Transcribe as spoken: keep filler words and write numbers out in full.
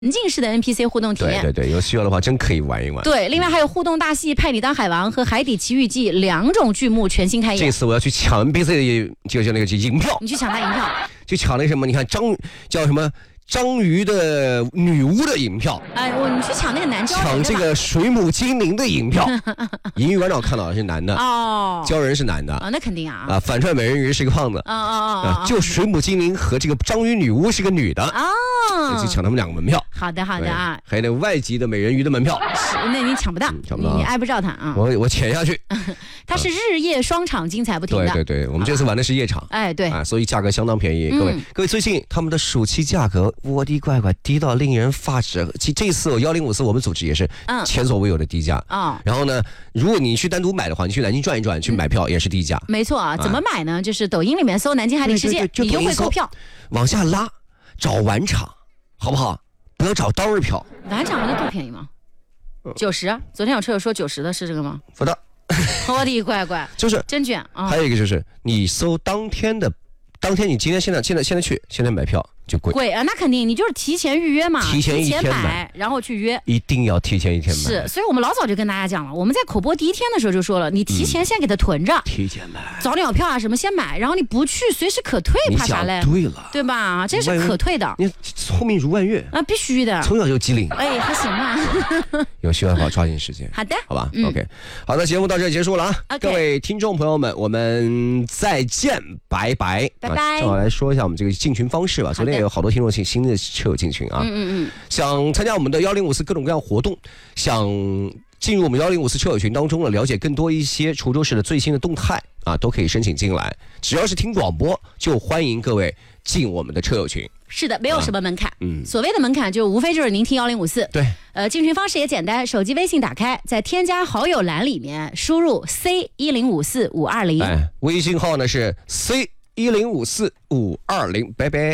沉浸式的 N P C 互动体验。 对对对，有需要的话真可以玩一玩。 对，另外还有互动大戏《派你当海王》和《海底奇遇记》两种剧目全新开演。 这次我要去抢 N P C 的就叫那个银票， 你去抢他银票， 就抢那什么？你看章叫什么？章鱼的女巫的银票， 哎，我你去抢那个男鲛人， 抢这个水母精灵的银票。银鱼馆长看到的是男的， 哦， 鲛人是男的， 啊，那肯定啊， 啊，反串美人鱼是个胖子， 啊啊啊， 就水母精灵和这个章鱼女巫是个女的， 哦， 就抢他们两个门票。 好的好的啊， 还有那外籍的美人鱼的门票， 那你抢不到，嗯、抢不到，你挨不着他啊。 我我潜下去， 它是日夜双场，精彩不停的。 对对对，我们这次玩的是夜场， 哎对啊，所以价格相当便宜。各位、嗯、各位，最近他们的暑期价格，我的乖乖，低到令人发指。这这次我幺零五四我们组织也是前所未有的低价啊、嗯。然后呢，如果你去单独买的话，你去南京转一转去买票也是低价。 没错啊，怎么买呢？就是抖音里面搜南京海底世界，你优惠购票， 往下拉，找晚场，好不好？不要找当日票。 晚场那多便宜吗？九十、啊？昨天有车友说九十的是这个吗？ 不的。 我的乖乖， 就是真卷啊！ 还有一个就是你搜当天的，当天你今天现在现在现在去，现在买票就贵贵啊，那肯定，你就是提前预约嘛， 提前一天买，然后去约， 一定要提前一天买。 是，所以我们老早就跟大家讲了，我们在口播第一天的时候就说了，你提前先给他囤着，嗯、 提前买早鸟票啊什么先买，然后你不去随时可退，怕啥嘞？ 对了， 对吧？这是可退的， 你聪明如万月啊，必须的， 从小就机灵， 哎，还行吧。 有需要的话抓紧时间。 好的， 好吧、嗯、，OK， 好的，节目到这里结束了啊， okay. 各位听众朋友们，我们再见，拜拜， 拜拜。 正好来说一下我们这个进群方式吧。昨天也有好多听众新新的车友进群啊， 嗯嗯嗯， 想参加我们的幺零五四各种各样活动，想进入我们幺零五四车友群当中了，了解更多一些滁州市的最新的动态啊，都可以申请进来。只要是听广播，就欢迎各位进我们的车友群。 是的，没有什么门槛。啊、 嗯， 所谓的门槛就无非就是您听幺零五四。 对， 呃，进群方式也简单，手机微信打开，在添加好友栏里面输入 C 一零五四五二零， 哎，微信号呢是 C 一零五四五二零，拜拜。